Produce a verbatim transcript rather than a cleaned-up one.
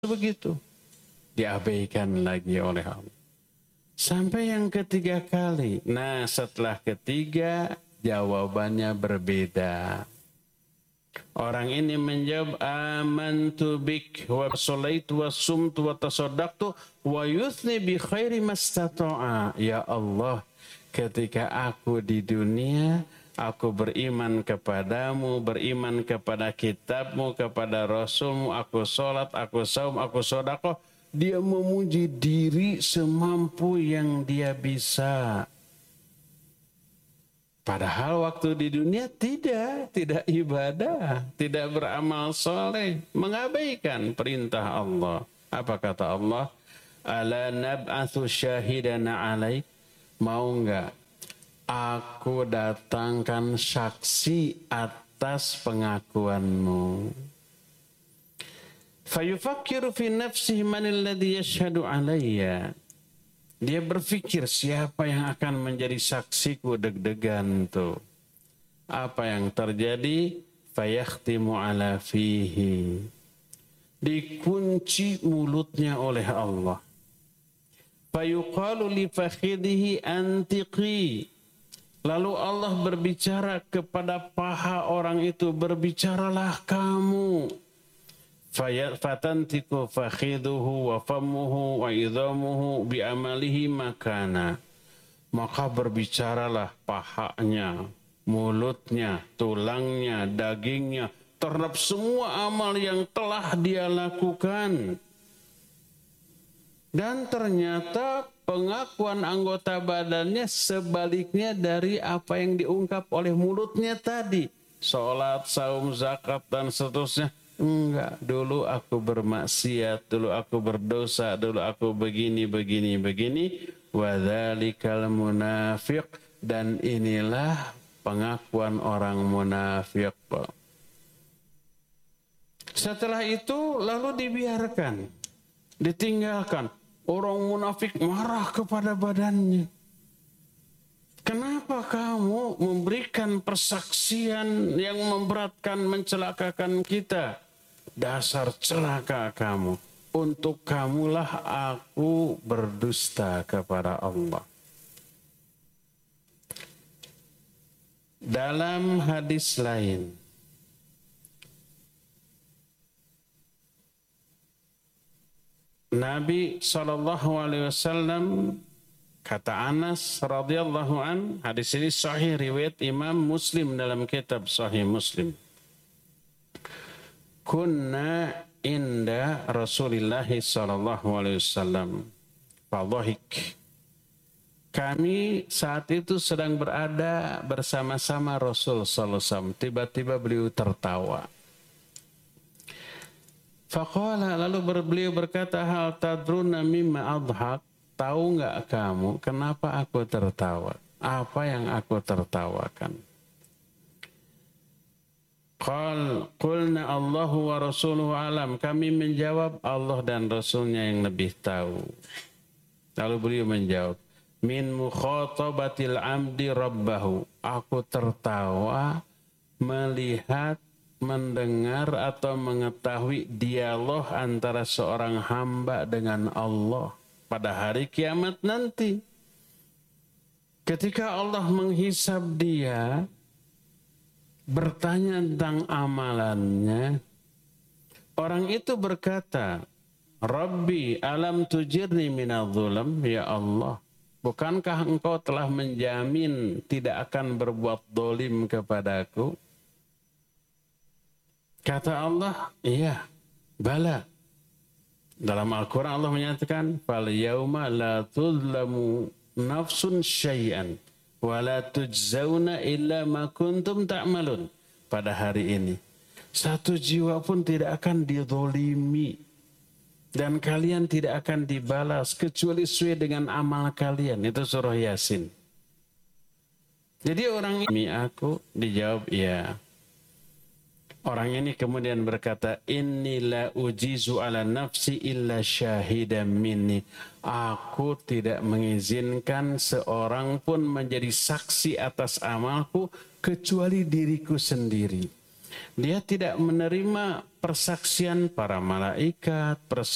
begitu. Diabaikan lagi oleh Allah. Sampai yang ketiga kali. Nah, setelah ketiga, jawabannya berbeda. Orang ini menjawab, amantu bik wa sholaitu wa sumtu wa tasaddaqtu wa yuthni bi khairi mastata'a. Ya Allah, ketika aku di dunia, aku beriman kepadamu, beriman kepada kitabmu, kepada rasulmu, aku sholat, aku saum, aku sedekah. Dia memuji diri semampu yang dia bisa. Padahal waktu di dunia tidak, tidak ibadah, tidak beramal soleh, mengabaikan perintah Allah. Apa kata Allah? Ala nab'athu syahidana alaik. Mau enggak aku datangkan saksi atas pengakuanmu? Fayufakkiru fi nafsihi manil ladzi yashhadu alayya. Dia berpikir siapa yang akan menjadi saksiku, deg-degan tuh. Apa yang terjadi? Fayakhtimu ala fihi. Dikunci mulutnya oleh Allah. Fayuqalu li fakhidhihi antiqi. Lalu Allah berbicara kepada paha orang itu, berbicaralah kamu. Fatantiku fakhiduhu wa famuhu wa idhamuhu bi amalihi makana. Maka berbicaralah pahanya, mulutnya, tulangnya, dagingnya terhadap semua amal yang telah dia lakukan. Dan ternyata pengakuan anggota badannya sebaliknya dari apa yang diungkap oleh mulutnya tadi. Salat, saum, zakat dan seterusnya. Enggak, dulu aku bermaksiat, dulu aku berdosa, dulu aku begini, begini, begini. Wadzalikal munafiq. Dan inilah pengakuan orang munafik. Setelah itu lalu dibiarkan, ditinggalkan. Orang munafik marah kepada badannya. Kenapa kamu memberikan persaksian yang memberatkan, mencelakakan kita? Dasar celaka kamu. Untuk kamulah aku berdusta kepada Allah. Dalam hadis lain, Nabi shallallahu alaihi wasallam, kata Anas radhiyallahu an, hadis ini sahih riwayat Imam Muslim dalam kitab Sahih Muslim. Kunna inda Rasulillah sallallahu alaihi wasallam fadhahik. Kami saat itu sedang berada bersama-sama Rasul sallallahu alaihi wasallam. Tiba-tiba beliau tertawa. Faqala, lalu beliau berkata, hal tadruna mimma adhak? Tahu enggak kamu kenapa aku tertawa? Apa yang aku tertawakan? Qal qulna Allahu wa rasuluhu alam. Kami menjawab Allah dan Rasulnya yang lebih tahu. Lalu beliau menjawab, min mukhatabatil amdi rabbahu. Aku tertawa melihat, mendengar atau mengetahui dialog antara seorang hamba dengan Allah pada hari kiamat nanti. Ketika Allah menghisab dia, bertanya tentang amalannya, orang itu berkata, Rabbi alam tujirni minadzulam, ya Allah, bukankah engkau telah menjamin tidak akan berbuat dolim kepadaku? Kata Allah, iya, bala. Dalam Al-Quran Allah menyatakan, fal yauma la tuzlamu nafsun syai'an wala tujzauna illa ma kuntum ta'malun. Pada hari ini satu jiwa pun tidak akan dizalimi dan kalian tidak akan dibalas kecuali sesuai dengan amal kalian. Itu surah Yasin. Jadi orang ini, aku dijawab ya. Orang ini kemudian berkata, inni la ujizu ala nafsi illa syahidan minni. Aku tidak mengizinkan seorang pun menjadi saksi atas amalku kecuali diriku sendiri. Dia tidak menerima persaksian para malaikat,